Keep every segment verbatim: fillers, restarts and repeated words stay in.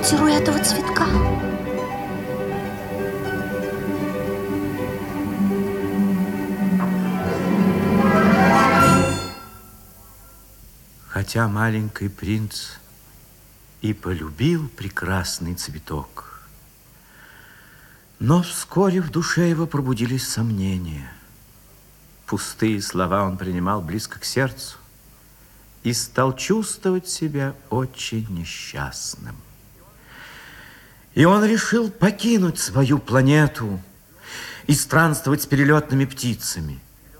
квартиру этого цветка. Хотя маленький принц и полюбил прекрасный цветок, но вскоре в душе его пробудились сомнения. Пустые слова он принимал близко к сердцу и стал чувствовать себя очень несчастным. И он решил покинуть свою планету и странствовать с перелетными птицами.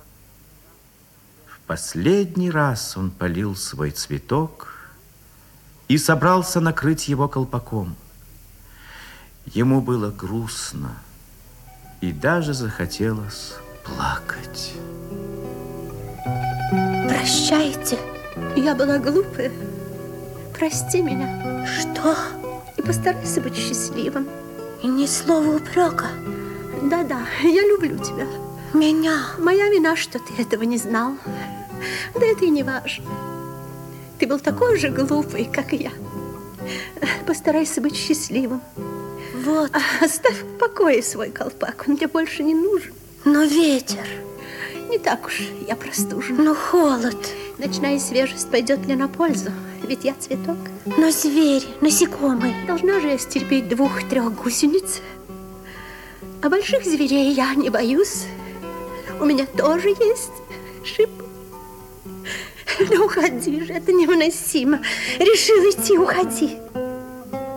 В последний раз он полил свой цветок и собрался накрыть его колпаком. Ему было грустно и даже захотелось плакать. Прощайте. Я была глупая. Прости меня. Что? И постарайся быть счастливым. И ни слова упрека. Да-да, я люблю тебя. Меня? Моя вина, что ты этого не знал. Да это и не важно. Ты был такой же глупый, как и я. Постарайся быть счастливым. Вот. Оставь в покое свой колпак, он мне больше не нужен. Но ветер. Не так уж я простужена. Но холод. Ночная свежесть пойдет мне на пользу, ведь я цветок. Но звери, насекомые. Должна же я стерпеть двух-трех гусениц. А больших зверей я не боюсь. У меня тоже есть шип. Ну, уходи же, это невыносимо. Решил идти, уходи.